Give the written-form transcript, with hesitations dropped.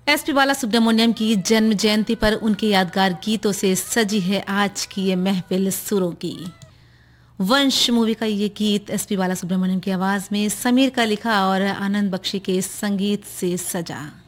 SP बाला सुब्रमण्यम की जन्म जयंती पर उनके यादगार गीतों से सजी है आज की ये महफिल सुरों की। वंश मूवी का ये गीत एसपी बाला सुब्रमण्यम की आवाज में समीर का लिखा और आनंद बख्शी के संगीत से सजा।